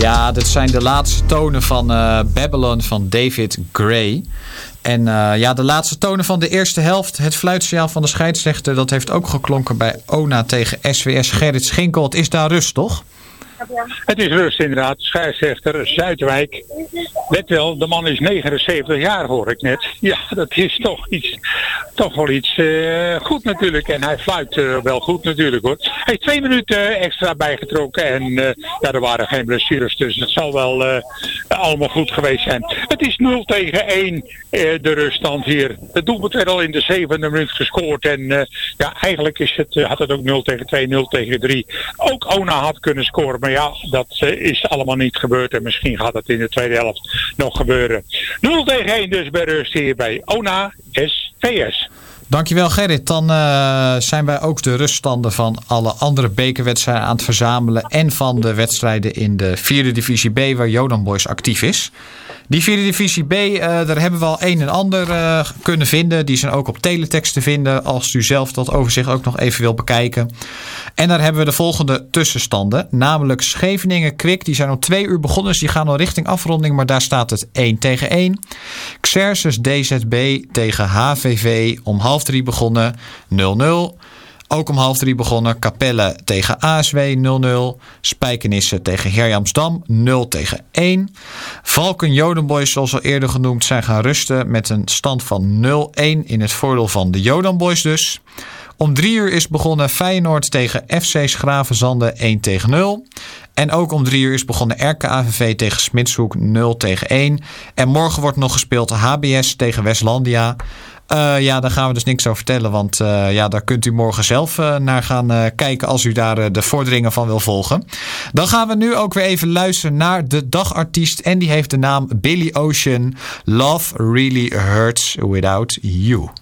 Ja, dit zijn de laatste tonen van Babylon van David Gray. En de laatste tonen van de eerste helft. Het fluitsignaal van de scheidsrechter, dat heeft ook geklonken bij ONA tegen SVS. Gerrit Schinkel, het is daar rust, toch? Het is rust inderdaad. Scheidsrechter Zuidwijk. Let wel, de man is 79 jaar hoor ik net. Ja, dat is toch wel iets goed natuurlijk. En hij fluit wel goed natuurlijk hoor. Hij heeft 2 minuten extra bijgetrokken. En er waren geen blessures. Dus het zal wel allemaal goed geweest zijn. Het is 0-1 de ruststand hier. Het doelpunt werd al in de 7e minuut gescoord. En eigenlijk had het ook 0-2, 0-3. Ook ONA had kunnen scoren. Maar ja, dat is allemaal niet gebeurd. En misschien gaat het in de tweede helft nog gebeuren. 0-1 dus bij rust hier bij ONA SVS. Dankjewel Gerrit. Dan zijn wij ook de ruststanden van alle andere bekerwedstrijden aan het verzamelen. En van de wedstrijden in de 4e divisie B waar Jodan Boys actief is. Die 4e divisie B, daar hebben we al een en ander kunnen vinden. Die zijn ook op teletext te vinden als u zelf dat overzicht ook nog even wil bekijken. En daar hebben we de volgende tussenstanden. Namelijk Scheveningen, Kwik, die zijn om 2 uur begonnen. Dus die gaan al richting afronding, maar daar staat het 1-1. Xerxes DZB tegen HVV om 2:30 begonnen 0-0. Ook om 2:30 begonnen Capelle tegen ASW 0-0. Spijkenisse tegen Herjamsdam 0-1. Valken Jodenboys, zoals al eerder genoemd, zijn gaan rusten met een stand van 0-1 in het voordeel van de Jodenboys dus. Om 3 uur is begonnen Feyenoord tegen FC Schravenzande 1-0. En ook om 3 uur is begonnen RKAVV tegen Smitshoek 0-1. En morgen wordt nog gespeeld HBS tegen Westlandia. Daar gaan we dus niks over vertellen. Want daar kunt u morgen zelf naar gaan kijken als u daar de vorderingen van wil volgen. Dan gaan we nu ook weer even luisteren naar de dagartiest. En die heeft de naam Billy Ocean. Love Really Hurts Without You.